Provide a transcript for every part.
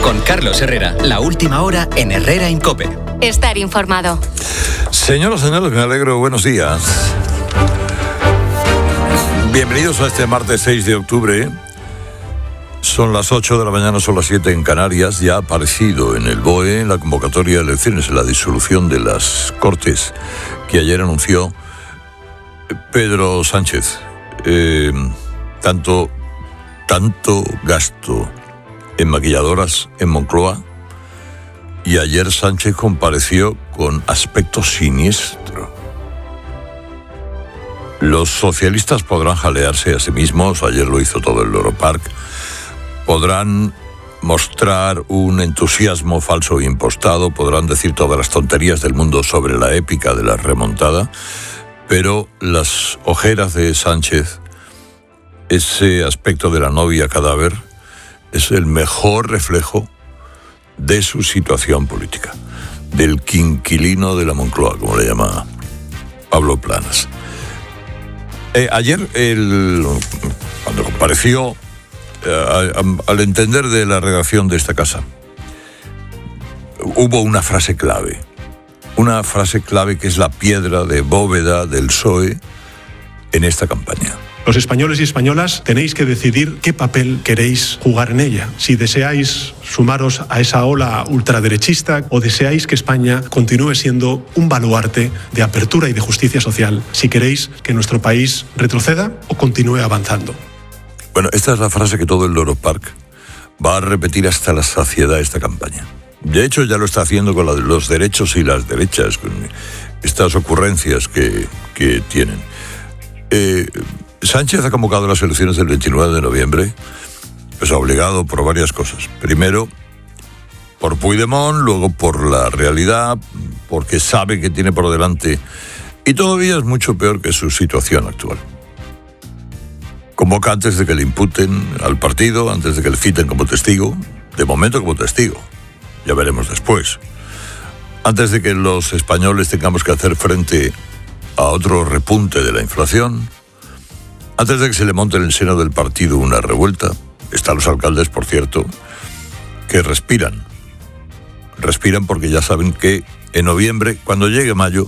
Con Carlos Herrera, la última hora en Herrera en COPE. Estar informado. Señoras, señores, me alegro. Buenos días. Bienvenidos a este martes 6 de octubre. Son las 8 de la mañana, son las 7 en Canarias. Ya ha aparecido en el BOE la convocatoria de elecciones, en la disolución de las Cortes que ayer anunció Pedro Sánchez. Tanto gasto en maquilladoras en Moncloa, y ayer Sánchez compareció con aspecto siniestro. Los socialistas podrán jalearse a sí mismos, ayer lo hizo todo el Loro Park, podrán mostrar un entusiasmo falso e impostado, podrán decir todas las tonterías del mundo sobre la épica de la remontada, pero las ojeras de Sánchez, ese aspecto de la novia cadáver, es el mejor reflejo de su situación política, del quinquilino de la Moncloa, como le llama Pablo Planas. Ayer, cuando compareció, al entender de la redacción de esta casa, hubo una frase clave que es la piedra de bóveda del PSOE en esta campaña. Los españoles y españolas tenéis que decidir qué papel queréis jugar en ella. Si deseáis sumaros a esa ola ultraderechista o deseáis que España continúe siendo un baluarte de apertura y de justicia social. Si queréis que nuestro país retroceda o continúe avanzando. Bueno, esta es la frase que todo el Loro Park va a repetir hasta la saciedad esta campaña. De hecho, ya lo está haciendo con los derechos y las derechas, con estas ocurrencias que tienen. Sánchez ha convocado las elecciones del 29 de noviembre, pues obligado por varias cosas. Primero, por Puigdemont, luego por la realidad, porque sabe que tiene por delante, y todavía es mucho peor que su situación actual. Convoca antes de que le imputen al partido, antes de que le citen como testigo, de momento como testigo, ya veremos después. Antes de que los españoles tengamos que hacer frente a otro repunte de la inflación, antes de que se le monte en el seno del partido una revuelta. Están los alcaldes, por cierto, que respiran porque ya saben que en noviembre, cuando llegue mayo,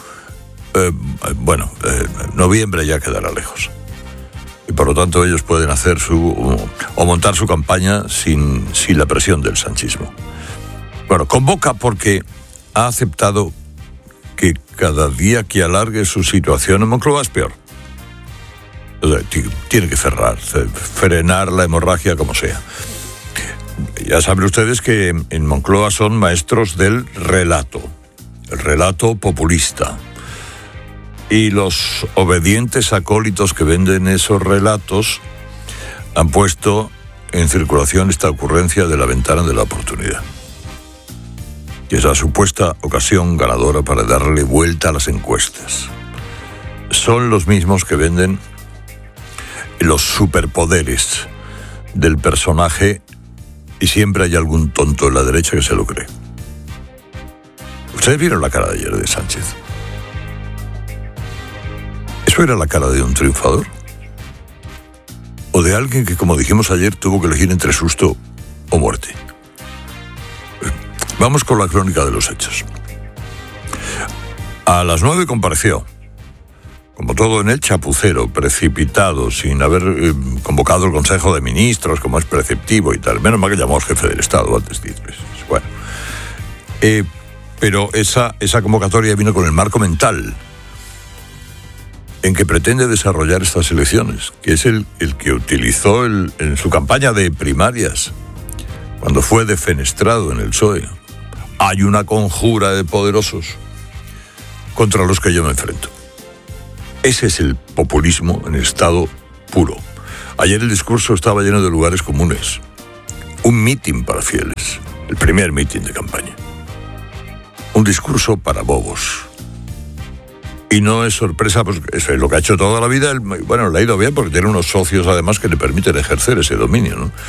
noviembre ya quedará lejos. Y por lo tanto ellos pueden hacer montar su campaña sin la presión del sanchismo. Bueno, convoca porque ha aceptado que cada día que alargue su situación en Moncloa es peor. Tiene que frenar la hemorragia como sea. Ya saben ustedes que en Moncloa son maestros del relato, el relato populista. Y los obedientes acólitos que venden esos relatos han puesto en circulación esta ocurrencia de la ventana de la oportunidad, que es la supuesta ocasión ganadora para darle vuelta a las encuestas. Son los mismos que venden los superpoderes del personaje, y siempre hay algún tonto en la derecha que se lo cree. ¿Ustedes vieron la cara de ayer de Sánchez? ¿Eso era la cara de un triunfador? ¿O de alguien que, como dijimos ayer, tuvo que elegir entre susto o muerte? Vamos con la crónica de los hechos. A las 9 compareció, como todo en el chapucero, precipitado, sin haber convocado el Consejo de Ministros, como es preceptivo y tal. Menos mal que llamó al jefe del Estado antes de ir. Bueno. Pero esa convocatoria vino con el marco mental en que pretende desarrollar estas elecciones, que es el que utilizó en su campaña de primarias, cuando fue defenestrado en el PSOE. Hay una conjura de poderosos contra los que yo me enfrento. Ese es el populismo en estado puro. Ayer el discurso estaba lleno de lugares comunes. Un mitin para fieles, el primer mitin de campaña. Un discurso para bobos. Y no es sorpresa, pues es lo que ha hecho toda la vida. Bueno, le ha ido bien porque tiene unos socios además que le permiten ejercer ese dominio, ¿no?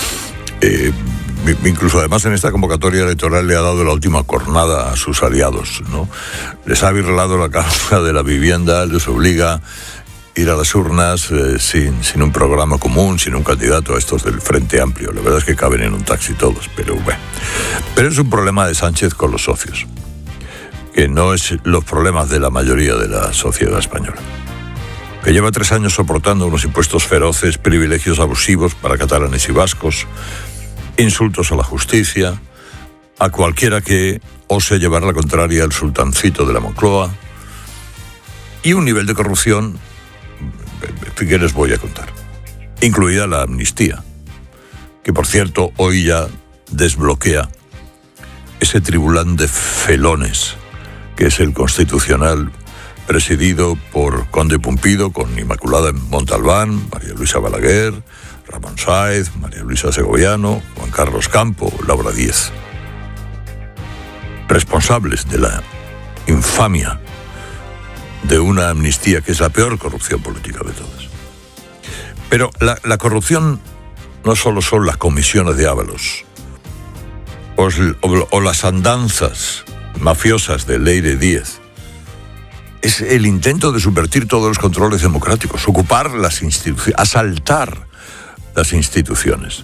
Incluso además en esta convocatoria electoral le ha dado la última cornada a sus aliados, ¿no? Les ha virlado la causa de la vivienda, les obliga ir a las urnas sin un programa común, sin un candidato a estos del Frente Amplio. La verdad es que caben en un taxi todos, pero bueno. Pero es un problema de Sánchez con los socios, que no es los problemas de la mayoría de la sociedad española, que lleva 3 años soportando unos impuestos feroces, privilegios abusivos para catalanes y vascos, insultos a la justicia, a cualquiera que ose llevar la contraria al sultancito de la Moncloa, y un nivel de corrupción que les voy a contar, incluida la amnistía, que por cierto hoy ya desbloquea ese tribunal de felones que es el Constitucional, presidido por Conde Pumpido, con Inmaculada Montalbán, María Luisa Balaguer, Ramón Sáez, María Luisa Segoviano, Juan Carlos Campo, Laura Díez, responsables de la infamia de una amnistía que es la peor corrupción política de todas. Pero la corrupción no solo son las comisiones de Ábalos o las andanzas mafiosas de Leire Díez. Es el intento de subvertir todos los controles democráticos, ocupar las instituciones, asaltar las instituciones.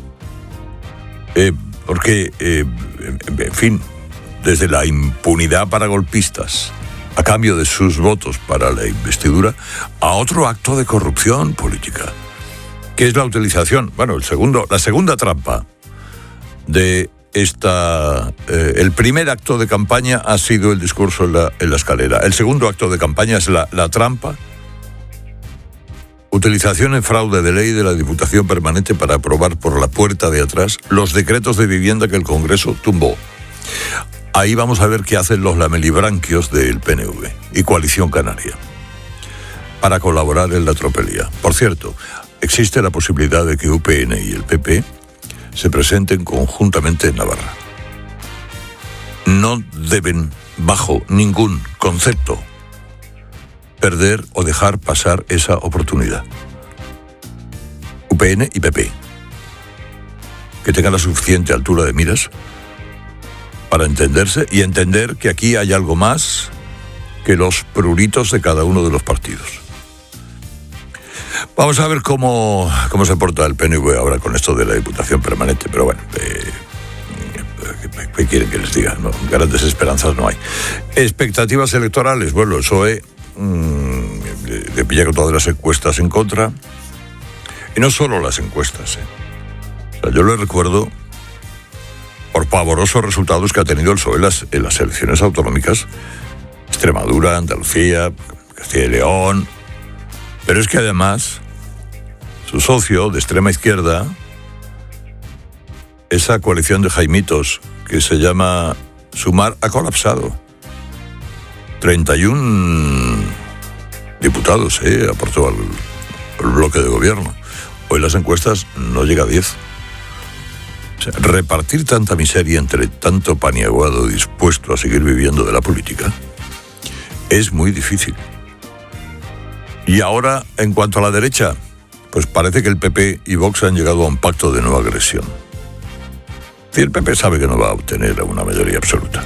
Porque, en fin, desde la impunidad para golpistas, a cambio de sus votos para la investidura, a otro acto de corrupción política, que es la utilización, la segunda trampa de el primer acto de campaña ha sido el discurso en la escalera. El segundo acto de campaña es la trampa, utilización en fraude de ley de la Diputación Permanente para aprobar por la puerta de atrás los decretos de vivienda que el Congreso tumbó. Ahí vamos a ver qué hacen los lamelibranquios del PNV y Coalición Canaria para colaborar en la tropelía. Por cierto, existe la posibilidad de que UPN y el PP se presenten conjuntamente en Navarra. No deben, bajo ningún concepto, perder o dejar pasar esa oportunidad. UPN y PP, que tengan la suficiente altura de miras para entenderse y entender que aquí hay algo más que los pruritos de cada uno de los partidos. Vamos a ver cómo se porta el PNV ahora con esto de la Diputación Permanente, pero bueno, ¿qué quieren que les diga? No, grandes esperanzas no hay. Expectativas electorales, bueno, el PSOE le pilla con todas las encuestas en contra, y no solo las encuestas. O sea, yo le recuerdo por pavorosos resultados que ha tenido el PSOE en las elecciones autonómicas, Extremadura, Andalucía, Castilla y León. Pero es que además, su socio de extrema izquierda, esa coalición de jaimitos que se llama Sumar, ha colapsado. 31 diputados aportó al bloque de gobierno. Hoy las encuestas no llega a 10. O sea, repartir tanta miseria entre tanto paniaguado dispuesto a seguir viviendo de la política es muy difícil. Y ahora, en cuanto a la derecha, pues parece que el PP y Vox han llegado a un pacto de no agresión. Y el PP sabe que no va a obtener una mayoría absoluta.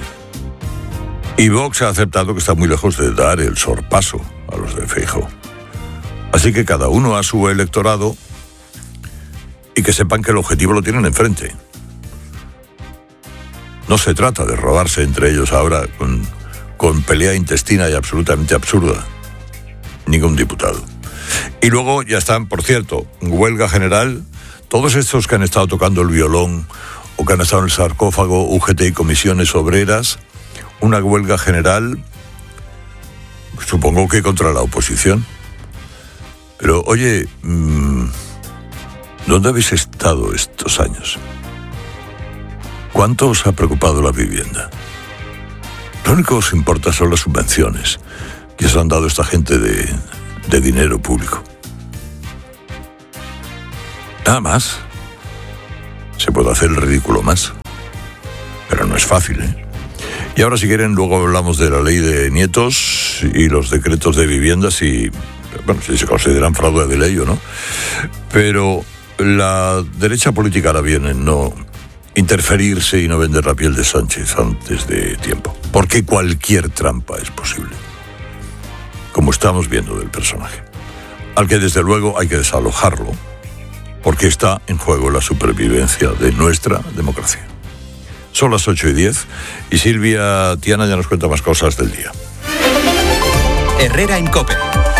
Y Vox ha aceptado que está muy lejos de dar el sorpaso a los de Feijóo. Así que cada uno a su electorado y que sepan que el objetivo lo tienen enfrente. No se trata de robarse entre ellos ahora con pelea intestina y absolutamente absurda ningún diputado. Y luego ya están, por cierto, huelga general, todos estos que han estado tocando el violón o que han estado en el sarcófago, UGT y comisiones obreras, una huelga general, supongo que contra la oposición. Pero, oye, ¿dónde habéis estado estos años? ¿Cuánto os ha preocupado la vivienda? Lo único que os importa son las subvenciones que se han dado esta gente de dinero público. Nada más. Se puede hacer el ridículo más, pero no es fácil, Y ahora, si quieren, luego hablamos de la ley de nietos y los decretos de viviendas y, bueno, si se consideran fraude de ley o no. Pero la derecha política ahora viene en no interferirse y no vender la piel de Sánchez antes de tiempo, porque cualquier trampa es posible, como estamos viendo del personaje. al que desde luego hay que desalojarlo, porque está en juego la supervivencia de nuestra democracia. Son las 8:10 y Silvia Tiana ya nos cuenta más cosas del día. Herrera en COPE.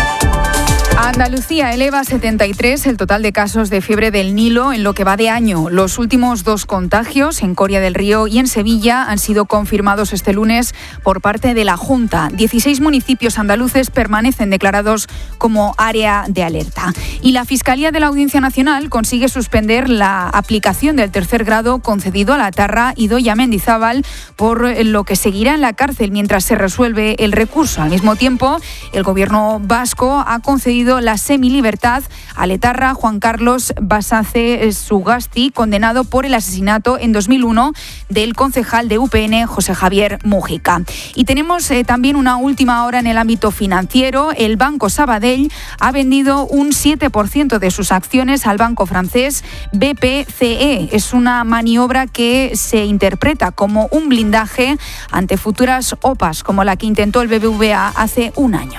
Andalucía eleva a 73 el total de casos de fiebre del Nilo en lo que va de año. Los últimos 2 contagios, en Coria del Río y en Sevilla, han sido confirmados este lunes por parte de la Junta. 16 municipios andaluces permanecen declarados como área de alerta. Y la Fiscalía de la Audiencia Nacional consigue suspender la aplicación del tercer grado concedido a Latarra Idoia Mendizábal, por lo que seguirá en la cárcel mientras se resuelve el recurso. Al mismo tiempo, el gobierno vasco ha concedido la semilibertad a Letarra Juan Carlos Basace Sugasti, condenado por el asesinato en 2001 del concejal de UPN José Javier Mújica. Y tenemos también una última hora en el ámbito financiero. El Banco Sabadell ha vendido un 7% de sus acciones al banco francés BPCE. Es una maniobra que se interpreta como un blindaje ante futuras OPAs como la que intentó el BBVA hace un año.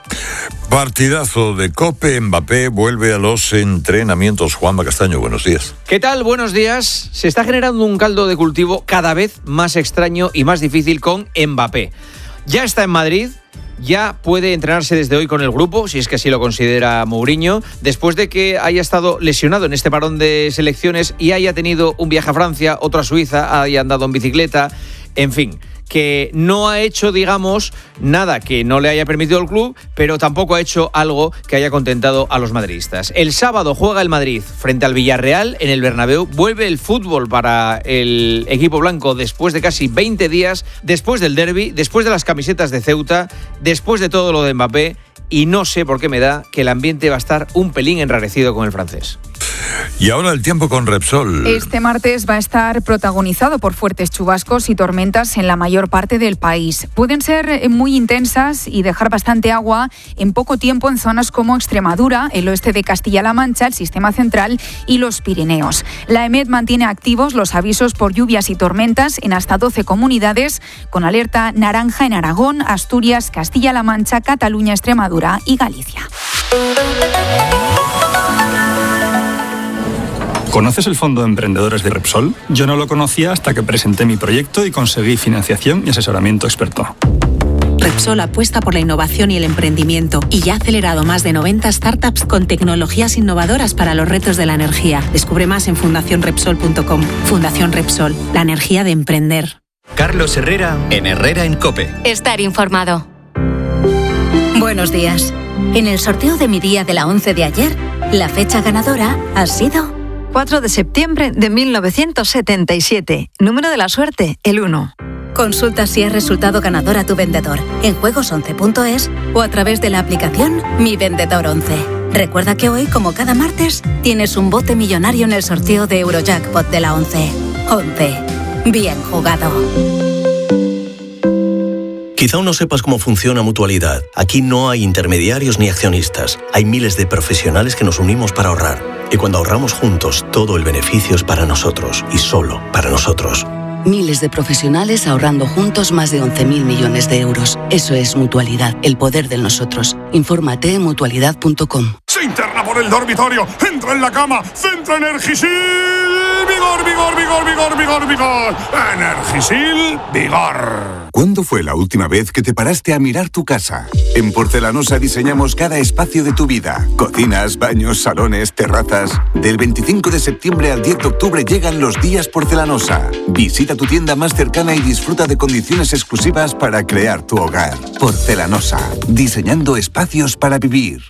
Partidazo de COPE. Mbappé vuelve a los entrenamientos. Juanma Castaño, buenos días. ¿Qué tal? Buenos días. Se está generando un caldo de cultivo cada vez más extraño y más difícil con Mbappé. Ya está en Madrid, ya puede entrenarse desde hoy con el grupo, si es que así lo considera Mourinho, después de que haya estado lesionado en este parón de selecciones y haya tenido un viaje a Francia, otro a Suiza, haya andado en bicicleta, en fin, que no ha hecho, digamos, nada que no le haya permitido el club, pero tampoco ha hecho algo que haya contentado a los madridistas. El sábado juega el Madrid frente al Villarreal en el Bernabéu. Vuelve el fútbol para el equipo blanco después de casi 20 días, después del derbi, después de las camisetas de Ceuta, después de todo lo de Mbappé, y no sé por qué me da que el ambiente va a estar un pelín enrarecido con el francés. Y ahora el tiempo con Repsol. Este martes va a estar protagonizado por fuertes chubascos y tormentas en la mayor parte del país. Pueden ser muy intensas y dejar bastante agua en poco tiempo en zonas como Extremadura, el oeste de Castilla-La Mancha, el Sistema Central y los Pirineos. La EMET mantiene activos los avisos por lluvias y tormentas en hasta 12 comunidades, con alerta naranja en Aragón, Asturias, Castilla-La Mancha, Cataluña, Extremadura y Galicia. ¿Conoces el Fondo de Emprendedores de Repsol? Yo no lo conocía hasta que presenté mi proyecto y conseguí financiación y asesoramiento experto. Repsol apuesta por la innovación y el emprendimiento y ya ha acelerado más de 90 startups con tecnologías innovadoras para los retos de la energía. Descubre más en fundacionrepsol.com. Fundación Repsol, la energía de emprender. Carlos Herrera en Herrera en COPE. Estar informado. Buenos días. En el sorteo de mi día de la 11 de ayer, la fecha ganadora ha sido 4 de septiembre de 1977. Número de la suerte, el 1. Consulta si has resultado ganador a tu vendedor en juegos11.es o a través de la aplicación Mi Vendedor 11. Recuerda que hoy, como cada martes, tienes un bote millonario en el sorteo de Eurojackpot de la 11. 11. Bien jugado. Quizá aún no sepas cómo funciona Mutualidad. Aquí no hay intermediarios ni accionistas. Hay miles de profesionales que nos unimos para ahorrar. Y cuando ahorramos juntos, todo el beneficio es para nosotros y solo para nosotros. Miles de profesionales ahorrando juntos más de 11.000 millones de euros. Eso es Mutualidad, el poder de nosotros. Infórmate en mutualidad.com. Se interna por el dormitorio, entra en la cama, centra Energisil, vigor, vigor, vigor, vigor, vigor, vigor. Energisil, vigor. ¿Cuándo fue la última vez que te paraste a mirar tu casa? En Porcelanosa diseñamos cada espacio de tu vida. Cocinas, baños, salones, terrazas. Del 25 de septiembre al 10 de octubre llegan los días Porcelanosa. Visita tu tienda más cercana y disfruta de condiciones exclusivas para crear tu hogar. Porcelanosa, diseñando espacios para vivir.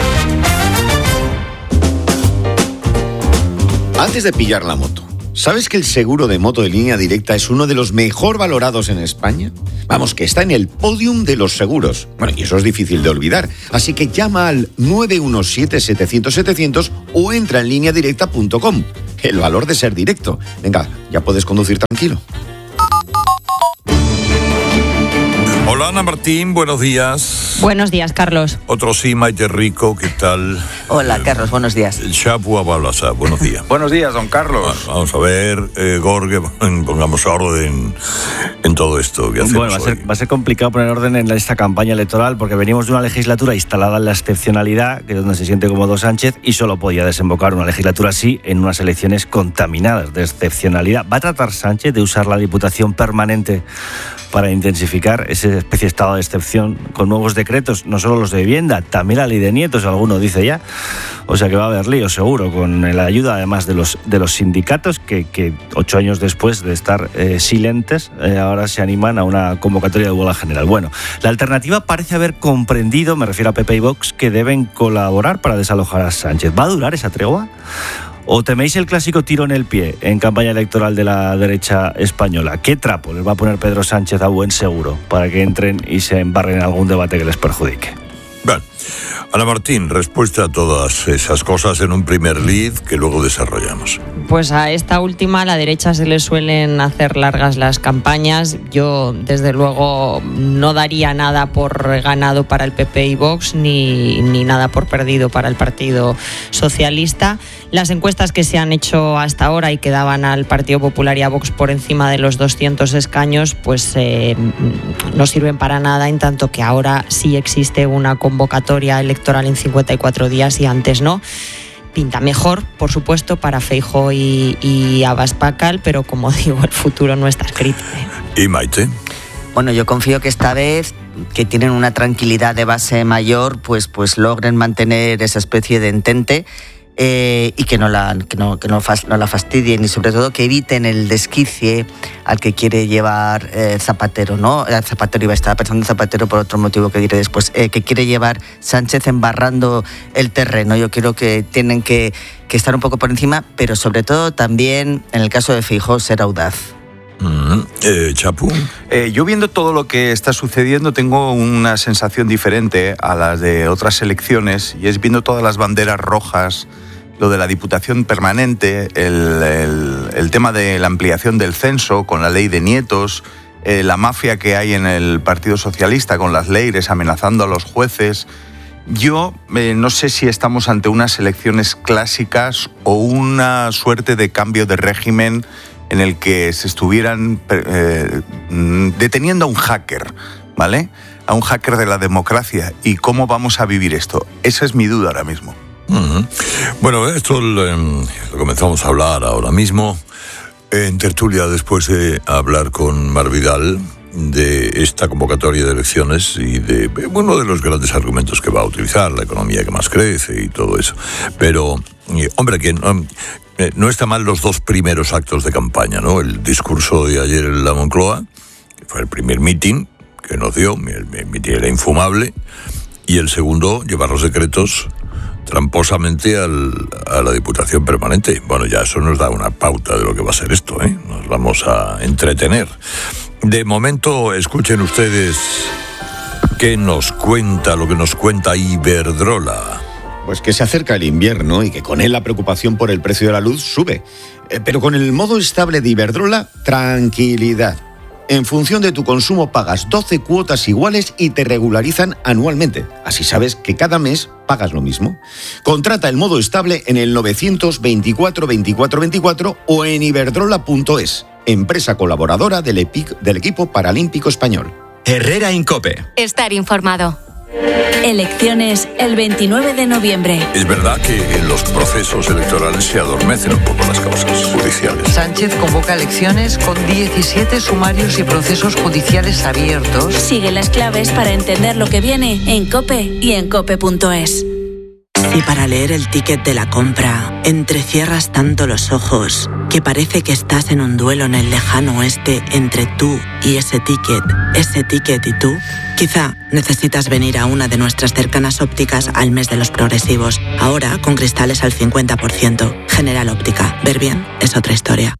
Antes de pillar la moto, ¿sabes que el seguro de moto de Línea Directa es uno de los mejor valorados en España? Vamos, que está en el podium de los seguros. Bueno, y eso es difícil de olvidar. Así que llama al 917-700-700 o entra en lineadirecta.com. El valor de ser directo. Venga, ya puedes conducir tranquilo. Hola, Ana Martín, buenos días. Buenos días, Carlos. Otro sí, Maite Rico, ¿qué tal? Hola, Carlos, buenos días. Chapu Abalasa, buenos días. Buenos días, don Carlos. Vamos a ver, Gorge, pongamos orden en todo esto. ¿Qué hacemos Bueno, va a ser complicado poner orden en esta campaña electoral porque venimos de una legislatura instalada en la excepcionalidad, que es donde se siente cómodo Sánchez, y solo podía desembocar una legislatura así en unas elecciones contaminadas de excepcionalidad. ¿Va a tratar Sánchez de usar la Diputación Permanente para intensificar esa especie de estado de excepción con nuevos decretos, no solo los de vivienda, también la ley de nietos, alguno dice ya? O sea que va a haber lío seguro, con la ayuda además de los sindicatos que 8 años después de estar silentes, ahora se animan a una convocatoria de huelga general. Bueno, la alternativa parece haber comprendido, me refiero a PP y Vox, que deben colaborar para desalojar a Sánchez. ¿Va a durar esa tregua? ¿O teméis el clásico tiro en el pie en campaña electoral de la derecha española? ¿Qué trapo les va a poner Pedro Sánchez a buen seguro para que entren y se embarren en algún debate que les perjudique? Bueno, Ana Martín, respuesta a todas esas cosas en un primer lead que luego desarrollamos. Pues a esta última, a la derecha se le suelen hacer largas las campañas. Yo, desde luego, no daría nada por ganado para el PP y Vox, ni nada por perdido para el Partido Socialista. Las encuestas que se han hecho hasta ahora y que daban al Partido Popular y a Vox por encima de los 200 escaños, pues no sirven para nada, en tanto que ahora sí existe una convocatoria electoral en 54 días y antes no. Pinta mejor, por supuesto, para Feijóo y Abascal, pero como digo, el futuro no está escrito. ¿Y Maite? Bueno, yo confío que esta vez, que tienen una tranquilidad de base mayor, pues logren mantener esa especie de entente y que no la fastidien, y sobre todo que eviten el desquicie al que quiere llevar Zapatero, ¿no? Zapatero estaba pensando en Zapatero por otro motivo que diré después, que quiere llevar Sánchez embarrando el terreno. Yo creo que tienen que estar un poco por encima, pero sobre todo también, en el caso de Feijóo, ser audaz. Chapu. Yo, viendo todo lo que está sucediendo, tengo una sensación diferente a las de otras elecciones, y es viendo todas las banderas rojas, lo de la Diputación Permanente, el tema de la ampliación del censo con la ley de nietos, la mafia que hay en el Partido Socialista con las leyes amenazando a los jueces. Yo no sé si estamos ante unas elecciones clásicas o una suerte de cambio de régimen en el que se estuvieran deteniendo a un hacker, ¿vale? A un hacker de la democracia. ¿Y cómo vamos a vivir esto? Esa es mi duda ahora mismo. Bueno, esto lo comenzamos a hablar ahora mismo en tertulia, después de hablar con Mar Vidal de esta convocatoria de elecciones y de uno de los grandes argumentos que va a utilizar, la economía que más crece y todo eso. Pero, hombre, que no está mal los dos primeros actos de campaña, ¿no? El discurso de ayer en la Moncloa, que fue el primer mitin que nos dio, el mitin era infumable, y el segundo, llevar los decretos tramposamente a la Diputación Permanente. Bueno, ya eso nos da una pauta de lo que va a ser esto, ¿eh? Nos vamos a entretener. De momento, escuchen ustedes qué nos cuenta, lo que nos cuenta Iberdrola. Pues que se acerca el invierno y que con él la preocupación por el precio de la luz sube. Pero con el modo estable de Iberdrola, tranquilidad. En función de tu consumo pagas 12 cuotas iguales y te regularizan anualmente. Así sabes que cada mes pagas lo mismo. Contrata el modo estable en el 924 24 24 o en iberdrola.es, empresa colaboradora del equipo paralímpico español. Herrera en COPE. Estar informado. Elecciones el 29 de noviembre. Es verdad que en los procesos electorales se adormecen un poco las causas judiciales. Sánchez convoca elecciones con 17 sumarios y procesos judiciales abiertos. Sigue las claves para entender lo que viene en COPE y en cope.es. Y para leer el ticket de la compra, entrecierras tanto los ojos que parece que estás en un duelo en el lejano oeste entre tú y ese ticket y tú. Quizá necesitas venir a una de nuestras cercanas ópticas al mes de los progresivos. Ahora con cristales al 50%. General Óptica. Ver bien es otra historia.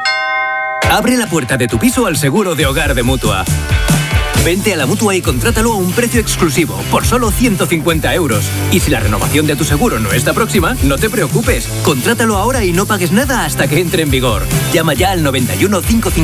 Abre la puerta de tu piso al seguro de hogar de Mutua. Vente a la Mutua y contrátalo a un precio exclusivo, por solo 150 €. Y si la renovación de tu seguro no está próxima, no te preocupes. Contrátalo ahora y no pagues nada hasta que entre en vigor. Llama ya al 91 555